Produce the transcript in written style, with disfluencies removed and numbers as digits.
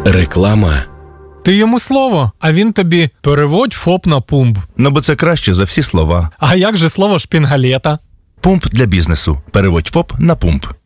Реклама. Ти йому слово, а він тобі переводь ФОП на пумп. Ну, бо це краще за всі слова. А як же слово шпінгалета? Пумп для бізнесу. Переводь ФОП на пумп.